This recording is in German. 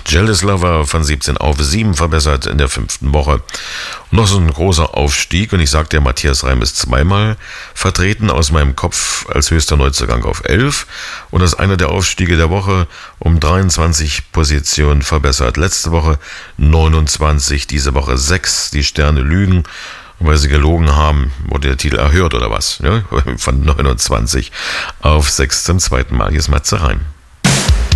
Jealous Lover von 17 auf 7 verbessert in der 5. Woche. Und noch so ein großer Aufstieg, und ich sag dir, Matthias Reim ist zweimal vertreten aus meinem Kopf als höchster Neuzugang auf 11, und das ist einer der Aufstiege der Woche, um 23 Positionen verbessert. Letzte Woche 29, diese Woche 6, die Sterne lügen, weil sie gelogen haben, wurde der Titel erhöht oder was, ja? Von 29 auf 6 zum zweiten Mal. Hier ist Matze Reim.